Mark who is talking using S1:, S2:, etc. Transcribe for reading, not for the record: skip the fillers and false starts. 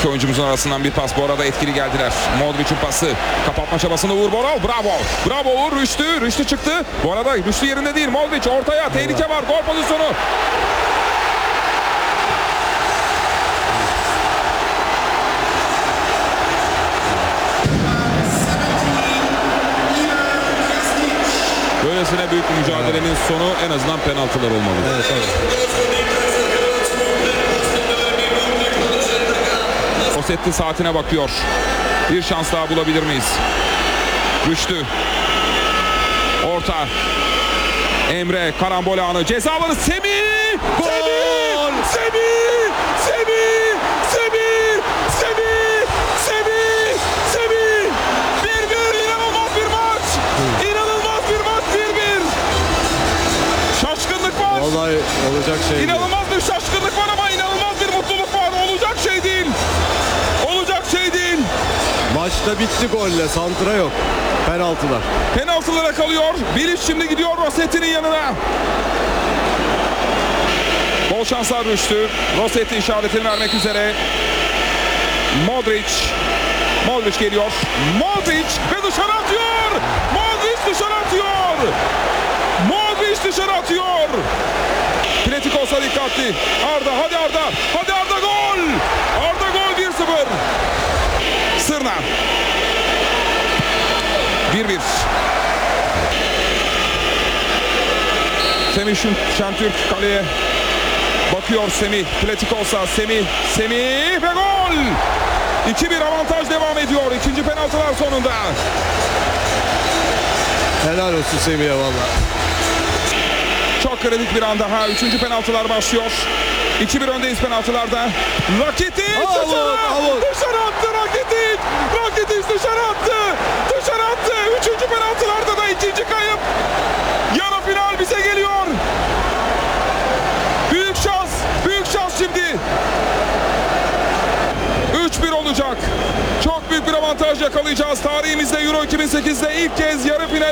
S1: İki oyuncumuzun arasından bir pas. Bu arada etkili geldiler. Modric'in pası. Kapatma çabasını Uğur Boral. Bravo. Bravo Uğur. Rüştü çıktı. Bu arada Rüştü yerinde değil. Modric ortaya. Tehlike var. Gol pozisyonu. Böylesine büyük bir mücadelenin sonu en azından penaltılar olmalı.
S2: Evet, evet.
S1: Rossetti saatine bakıyor. Bir şans daha bulabilir miyiz? Rüştü. Orta. Emre karambol anı. Ceza alanı. Semih!
S2: Gol!
S1: Semih! Semih! Semih! Semih! Semih! Semih! 1-1, inanılmaz bir maç! İnanılmaz bir maç, 1-1! Şaşkınlık var!
S2: Vallahi olacak şey değil.
S1: İnanılmaz bir şaşkınlık var ama inanılmaz bir mutluluk var. Olacak şey değil. Olacak şey değil.
S2: Maçta bitti golle. Santra yok. Penaltılar.
S1: Penaltılara kalıyor. Bilic şimdi gidiyor Rossetti'nin yanına. Bol şanslar Rüştü. Rossetti işaretini vermek üzere. Modric geliyor. Modric ve dışarı atıyor. Modric dışarı atıyor. Modric dışarı atıyor. Pletikosa dikkatli. Arda, hadi Arda. Hadi Arda, gol. Arda gol, 1-0. Sırna. 1-1. Semih Şentürk kaleye bakıyor. Semih, Pletikosa, Semih ve gol. 2-1 avantaj devam ediyor. İkinci penaltılar sonunda.
S2: Helal olsun Semih'e valla.
S1: Çok kritik bir an daha. Üçüncü penaltılar başlıyor. 2-1 öndeyiz penaltılarda. Rakitic dışarı attı Rakitic. Rakitic dışarı attı. Dışarı attı. Üçüncü penaltılarda da ikinci kayıp. Yarı final bize geliyor. Büyük şans. Büyük şans şimdi. 3-1 olacak. Çok büyük bir avantaj yakalayacağız. Tarihimizde Euro 2008'de ilk kez yarı final